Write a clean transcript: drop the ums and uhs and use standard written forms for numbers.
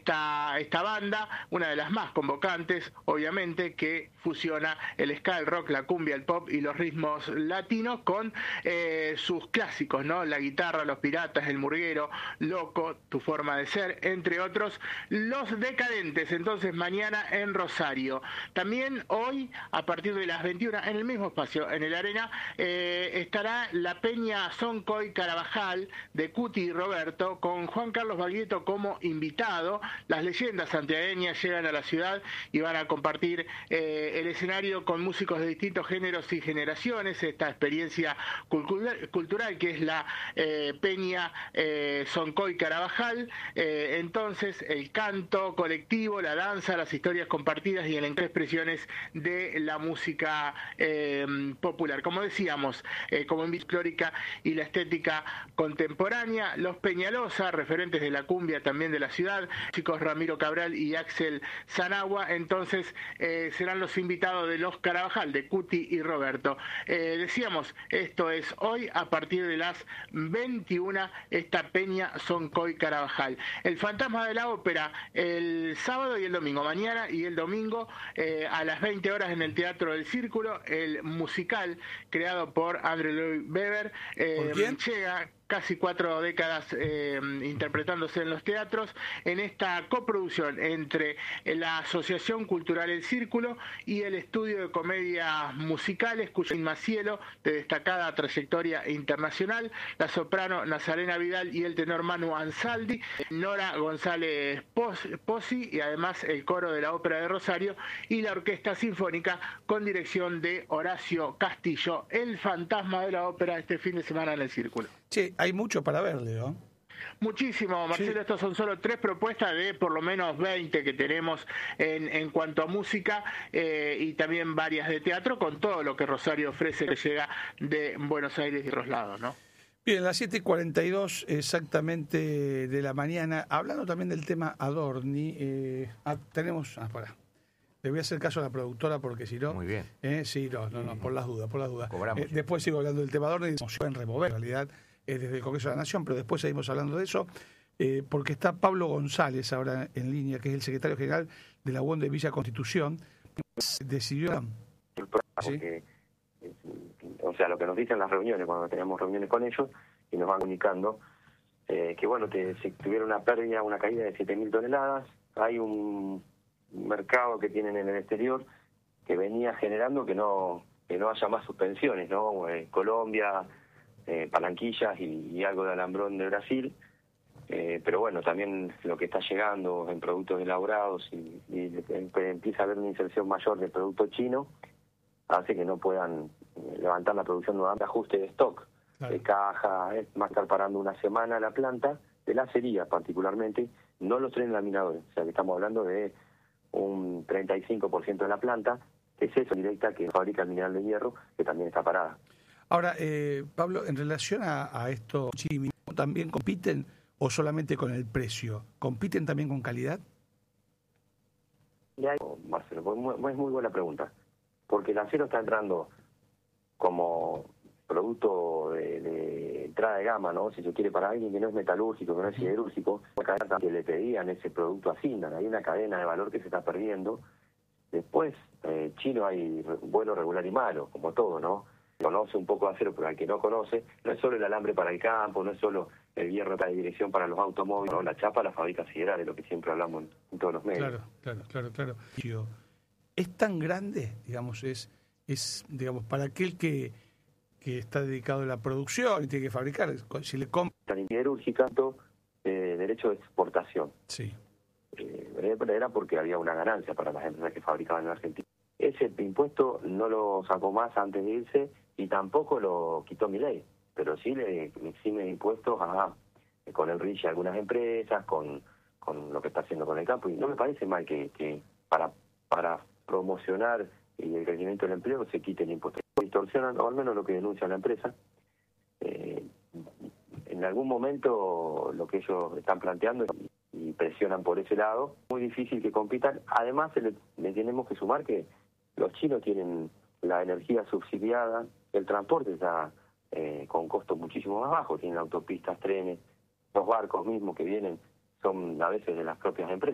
esta banda, una de las más convocantes, obviamente, que fusiona el ska, el rock, la cumbia, el pop y los ritmos latinos con sus clásicos, ¿no? La guitarra, Los Piratas, El Murguero, Loco, Tu Forma de Ser, entre otros, Los Decadentes. Entonces, mañana en Rosario. También hoy, a partir de las 21, en el mismo espacio, en el Arena, estará la peña Soncoy Carabajal de Cuti y Roberto, con Juan Carlos Baglietto como invitado. Las leyendas santiagueñas llegan a la ciudad y van a compartir el escenario con músicos de distintos géneros y generaciones. Esta experiencia cultural que es la peña Soncoy Carabajal. Entonces, el canto colectivo, la danza, las historias compartidas y el encuentro de expresiones de la música popular. Como decíamos, como en folclórica y la estética contemporánea, los Peñalosa, referentes de la cumbia también de la ciudad, chicos Ramiro Cabral y Axel Zanagua, entonces serán los invitados de los Carabajal, de Cuti y Roberto. Decíamos, esto es hoy a partir de las 21, esta peña Soncoy Carabajal. El Fantasma de la Ópera el sábado y el domingo, mañana y el domingo a las 20 horas en el Teatro del Círculo, el musical creado por Andrew Lloyd Webber. ¿Por quién? Llega casi 4 décadas interpretándose en los teatros, en esta coproducción entre la Asociación Cultural El Círculo y el Estudio de Comedias Musicales, cuyo Macielo, de destacada trayectoria internacional, la soprano Nazarena Vidal y el tenor Manu Ansaldi, Nora González Pozzi y además el coro de la Ópera de Rosario y la Orquesta Sinfónica con dirección de Horacio Castillo. El Fantasma de la Ópera este fin de semana en el Círculo. Sí, hay mucho para ver, Leo. Muchísimo, Marcelo. Sí. Estos son solo 3 propuestas de por lo menos 20 que tenemos en cuanto a música y también varias de teatro, con todo lo que Rosario ofrece que llega de Buenos Aires y otros lados, ¿no? Bien, las 7:42 exactamente de la mañana, hablando también del tema Adorni, tenemos... pará. Le voy a hacer caso a la productora porque si no... Muy bien. Sí, no, por las dudas. Cobramos. Después sigo hablando del tema Adorni, se pueden remover en realidad desde el Congreso de la Nación, pero después seguimos hablando de eso, porque está Pablo González ahora en línea, que es el secretario general de la UON de Villa Constitución. Decidió... Porque, o sea, lo que nos dicen las reuniones, cuando tenemos reuniones con ellos, y nos van comunicando, que bueno, que si tuviera una pérdida, una caída de 7.000 toneladas, hay un mercado que tienen en el exterior que venía generando que no haya más suspensiones, ¿no? Colombia, Palanquillas y algo de alambrón de Brasil, pero bueno, también lo que está llegando en productos elaborados y empieza a haber una inserción mayor del producto chino, hace que no puedan levantar la producción nuevamente, ajuste de stock, claro, de caja, va a estar parando una semana la planta, de la acería particularmente, no los trenes laminadores, o sea que estamos hablando de un 35% de la planta, que es eso directa que fabrica el mineral de hierro, que también está parada. Ahora, Pablo, en relación a esto, ¿también compiten o solamente con el precio? ¿Compiten también con calidad? Marcelo, es muy buena pregunta, porque el acero está entrando como producto de entrada de gama, ¿no? Si se quiere, para alguien que no es metalúrgico, que no es siderúrgico, que le pedían ese producto a Sindan, hay una cadena de valor que se está perdiendo. Después, chino hay bueno, regular y malo, como todo, ¿no? Conoce un poco de acero, pero al que no conoce, no es solo el alambre para el campo, no es solo el hierro de dirección para los automóviles, ¿no? La chapa la fabrica Sideral, de lo que siempre hablamos en todos los medios. Claro. Es tan grande, digamos, es digamos, para aquel que está dedicado a la producción y tiene que fabricar, si le compra... Tan siderúrgica, derecho de exportación. Sí. Era porque había una ganancia para las empresas que fabricaban en Argentina. Ese impuesto no lo sacó más antes de irse y tampoco lo quitó Milei, pero sí le exime impuestos con el RICE a algunas empresas, con lo que está haciendo con el campo, y no me parece mal que para promocionar el crecimiento del empleo se quite el impuesto. Distorsionan, o al menos lo que denuncia la empresa. En algún momento lo que ellos están planteando y presionan por ese lado, muy difícil que compitan. Además, le tenemos que sumar que los chinos tienen la energía subsidiada, el transporte está con costos muchísimo más bajos, tienen autopistas, trenes, los barcos mismos que vienen son a veces de las propias empresas.